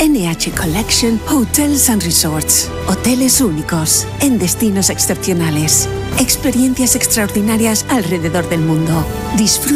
NH Collection Hotels and Resorts. Hoteles únicos, en destinos excepcionales. Experiencias extraordinarias alrededor del mundo. Disfruta